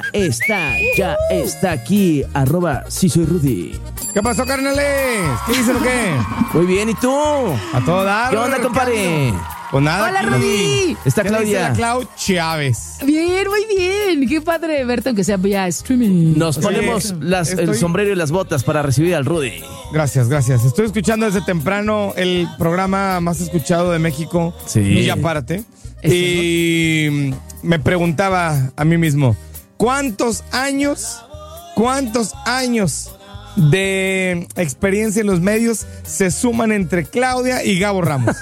ya está aquí, @sí soy Rudy. ¿Qué pasó, carnales? ¿Qué dicen o qué? Muy bien, ¿y tú? A todo dar. ¿Qué onda, compadre? Pues nada. Hola, Rudy. Está ¿Qué dice Claudia. la Clau Chávez? Bien, muy bien. Qué padre verte, aunque sea vía streaming. Nos ponemos el sombrero y las botas para recibir al Rudy. Gracias. Estoy escuchando desde temprano el programa más escuchado de México. Sí. Y ya párate. Y me preguntaba a mí mismo, ¿cuántos años de experiencia en los medios se suman entre Claudia y Gabo Ramos?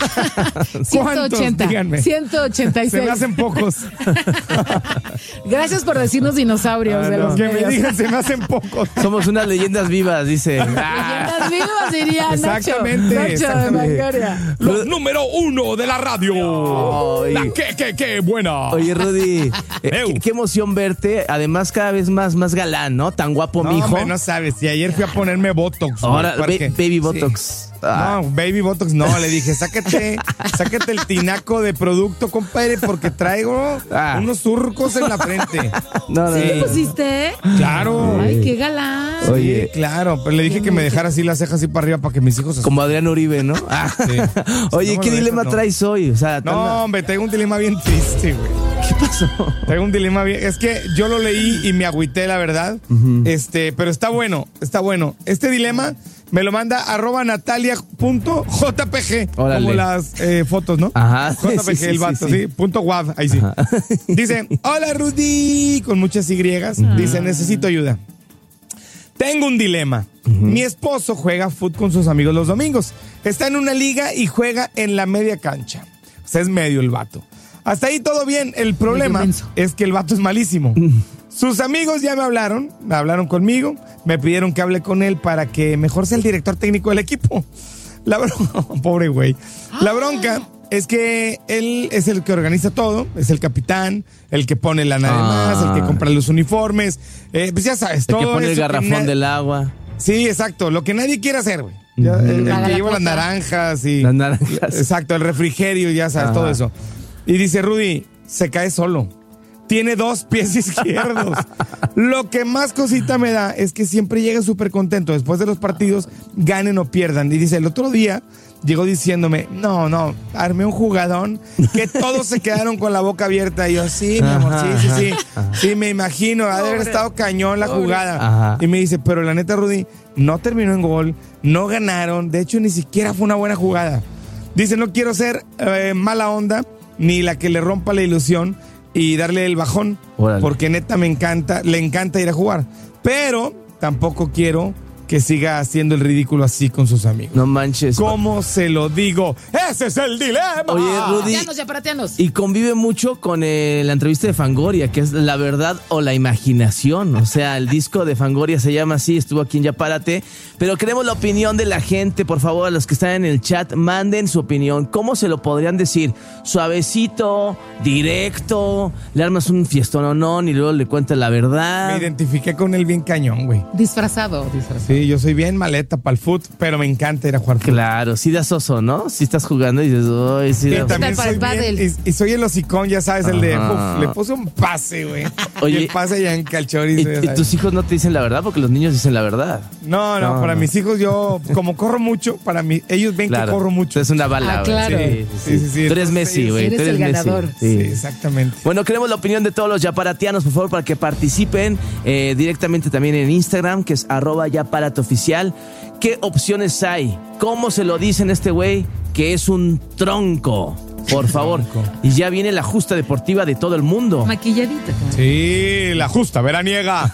180. Díganme. 186. Se me hacen pocos. Gracias por decirnos dinosaurios de los Que me medios. digan, se me hacen pocos. Somos unas leyendas vivas, dice. Leyendas vivas, diría Exactamente, Nacho de exactamente. Mangaria. Los número 1 de la radio. Ay. La qué buena. Oye, Rudy, Eu. qué emoción verte. Además, cada vez más galán, ¿no? Tan guapo, No, mijo. hombre, no sabes. Y ayer fui a ponerme Botox. güey, Ahora, porque- baby Botox. Sí. Ah. No, baby Botox no. Le dije, sácate el tinaco de producto, compadre, porque traigo unos surcos en la frente. No, Sí. ¿Qué pusiste? Claro. Ay, qué galán. Oye. Sí, claro. Pero le dije que me dejara así las cejas así para arriba para que mis hijos... Como Adrián Uribe, ¿no? Ah. Sí. Oye, No, ¿qué no, dilema no. traes hoy? O sea, No, hombre, tengo un dilema bien triste, güey. ¿qué pasó? Traigo un dilema bien. Es que yo lo leí y me agüité, la verdad. Pero está bueno. Este dilema me lo manda @natalia.jpg. Órale. Como las fotos, ¿no? Ajá. JPG, Sí, el vato, sí. sí. Punto .wav, ahí sí. Dice, hola Rudy, con muchas Y. Dice, necesito ayuda. Tengo un dilema. Mi esposo juega fútbol con sus amigos los domingos. Está en una liga y juega en la media cancha. O sea, es medio el vato. Hasta ahí todo bien. El problema Medio menso. es que el vato es malísimo. Sus amigos ya me hablaron conmigo, me pidieron que hable con él para que mejor sea el director técnico del equipo. Pobre güey. La bronca es que él es el que organiza todo, es el capitán, el que pone lana de más, el que compra los uniformes, pues ya sabes, El que todo pone el eso garrafón del agua. Sí, exacto, lo que nadie quiere hacer, güey. Ya, el Paga que la lleva las cuota. naranjas y... Las naranjas. Exacto, el refrigerio, ya sabes, todo eso. Y dice, Rudy, se cae solo. Tiene 2 pies izquierdos. Lo que más cosita me da es que siempre llega súper contento después de los partidos, ganen o pierdan. Y dice, el otro día llegó diciéndome, no, armé un jugadón que todos se quedaron con la boca abierta. Y yo, sí, mi amor, sí. Sí, me imagino, ha de haber estado cañón la jugada. Ajá. Y me dice, pero la neta, Rudy, no terminó en gol, no ganaron, de hecho ni siquiera fue una buena jugada. Dice, no quiero ser mala onda, ni la que le rompa la ilusión y darle el bajón, Órale. porque neta le encanta ir a jugar, pero tampoco quiero que siga haciendo el ridículo así con sus amigos. No manches. ¿Cómo se lo digo? ¡Ese es el dilema! Oye, Rudy. Ya parateanos. Y convive mucho con la entrevista de Fangoria, que es La Verdad o la Imaginación. O sea, el disco de Fangoria se llama así, estuvo aquí en Ya Párate. Pero queremos la opinión de la gente. Por favor, a los que están en el chat, manden su opinión. ¿Cómo se lo podrían decir? Suavecito, directo, le armas un fiestononón y luego le cuentas la verdad. Me identifiqué con él bien cañón, güey. Disfrazado. Sí, yo soy bien maleta para el fútbol, pero me encanta ir a jugar fútbol. Claro, sí das oso, ¿no? Si estás jugando y dices, ¡ay, sí! Y da-". también para el soy bien, y soy el hocicón, ya sabes, el de, le puse un pase, güey. Oye, Y el pase ya en calchorizo. ya ¿Y sabes. tus hijos no te dicen la verdad? Porque los niños dicen la verdad. No, para mis hijos yo, como corro mucho, para mí, ellos ven que corro mucho. Es una bala, Ah, güey. claro. Sí. Tú eres Messi, güey. Eres Tú eres el Messi. ganador. Sí, exactamente. Bueno, queremos la opinión de todos los yaparatianos, por favor, para que participen directamente también en Instagram, que es @yaparateoficial. ¿Qué opciones hay? ¿Cómo se lo dicen a este güey que es un tronco? Por favor. Y ya viene la justa deportiva de todo el mundo. Maquilladita. Sí, la justa veraniega.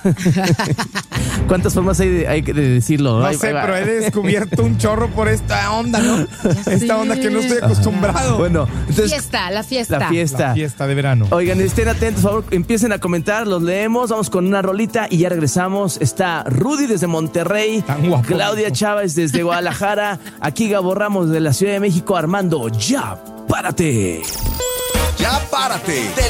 ¿Cuántas formas hay de decirlo? No Ay, sé, ay, pero ay. he descubierto un chorro por esta onda, ¿no? sé. Esta onda que no estoy acostumbrado. Bueno, entonces... La fiesta. La fiesta. La fiesta de verano. Oigan, estén atentos, por favor, empiecen a comentar, los leemos, vamos con una rolita y ya regresamos. Está Rudy desde Monterrey, Tan guapo. Claudia Chávez desde Guadalajara, aquí Gabo Ramos de la Ciudad de México, armando Ya Párate. Ya Párate.